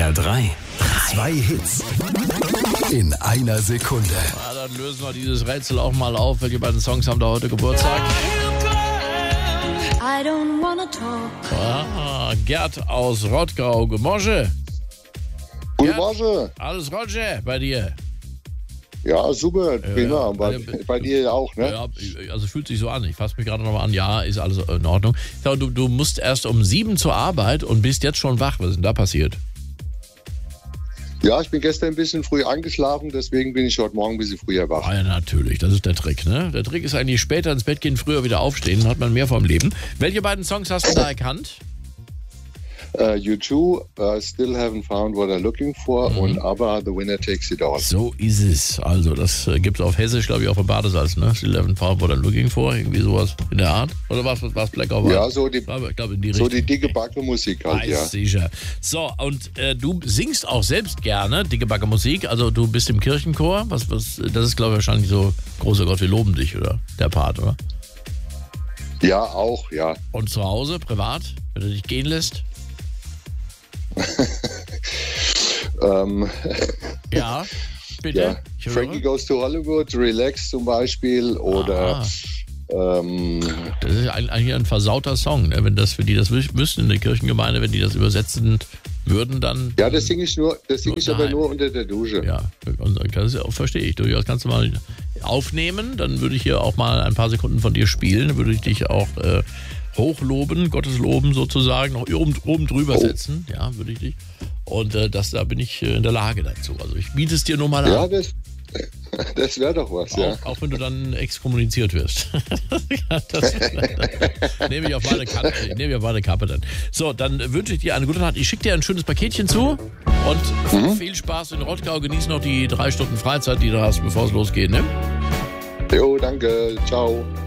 SWR 3. Zwei Hits in einer Sekunde. Dann lösen wir dieses Rätsel auch mal auf. Welche beiden Songs haben da heute Geburtstag? I don't wanna talk. Gerd aus Rottgau. Guten Morgen. Guten Morgen. Alles Roger bei dir? Ja, super, prima. Ja, bei dir auch, ne? Ja, also fühlt sich so an. Ich fasse mich gerade nochmal an. Ja, ist alles in Ordnung. Du musst erst um 7 zur Arbeit und bist jetzt schon wach. Was ist denn da passiert? Ja, ich bin gestern ein bisschen früh eingeschlafen, deswegen bin ich heute Morgen ein bisschen früher wach. Ja, natürlich. Das ist der Trick, ne? Der Trick ist eigentlich später ins Bett gehen, früher wieder aufstehen. Dann hat man mehr vom Leben. Welche beiden Songs hast du da erkannt? U2, Still Haven't Found What I'm Looking For und ABBA, The Winner Takes It All. So ist es. Also, das gibt es auf Hessisch, glaube ich, auch im Badesalz, ne? Still Haven't Found What I'm Looking For. Irgendwie sowas in der Art. Oder was Black or White? Ja, so die, ich glaube, in die so Richtung. die dicke Backe-Musik halt, ja. Sicher. So, und du singst auch selbst gerne dicke Backe Musik. Also, du bist im Kirchenchor. Das ist, glaube ich, wahrscheinlich so, großer Gott, wir loben dich, oder? Der Part, oder? Ja, auch, ja. Und zu Hause, privat, wenn du dich gehen lässt? Ja, bitte. Ja. Frankie Goes to Hollywood, Relax zum Beispiel oder das ist eigentlich ein versauter Song, ne? Wenn die das wüssten in der Kirchengemeinde, wenn die das übersetzen würden, dann... Ja, das singe ich aber nur unter der Dusche. Ja, das verstehe ich durchaus. Kannst du mal aufnehmen, dann würde ich hier auch mal ein paar Sekunden von dir spielen, dann würde ich dich auch hochloben, Gottes loben sozusagen, noch oben drüber setzen, ja, würde ich dich. Und da bin ich in der Lage dazu. Also ich biete es dir nur mal an. Ja, das wäre doch was, ja. Auch wenn du dann exkommuniziert wirst. Das nehme ich auf meine Kappe dann. So, dann wünsche ich dir eine gute Nacht. Ich schicke dir ein schönes Paketchen zu und viel Spaß in Rottgau. Genieß noch die 3 Stunden Freizeit, die du hast, bevor es losgeht, ne? Jo, danke. Ciao.